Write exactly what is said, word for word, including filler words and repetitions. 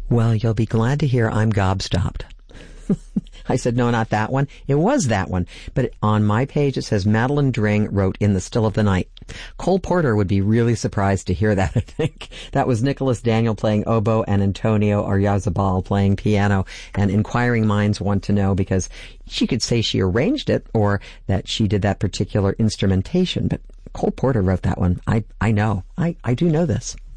Well, you'll be glad to hear I'm gobstopped. I said, no, not that one. It was that one. But on my page, it says Madeline Dring wrote In the Still of the Night. Cole Porter would be really surprised to hear that, I think. That was Nicholas Daniel playing oboe and Antonio Oyarzabal playing piano. And inquiring minds want to know because she could say she arranged it or that she did that particular instrumentation. But Cole Porter wrote that one. I, I know. I, I do know this.